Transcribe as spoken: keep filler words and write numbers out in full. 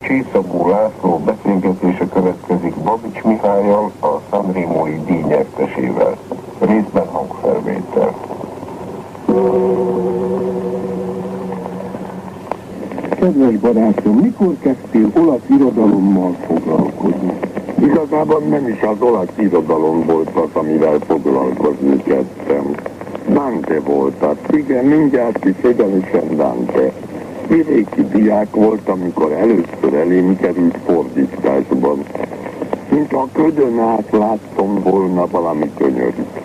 Csészabó László beszélgetése következik Babics Mihállyal, a Sanremói díj nyertesével. Részben hangfelvétel. Kedves barátom, mikor kezdtél olasz irodalommal foglalkozni? Igazából nem is az olasz irodalom volt az, amivel foglalkozni kezdtem. Dante volt az, igen, mindjárt is egyenesen Dante. Vidéki diák volt, amikor először elém került fordításban. Mint a ködön át láttam volna valami könyörűt.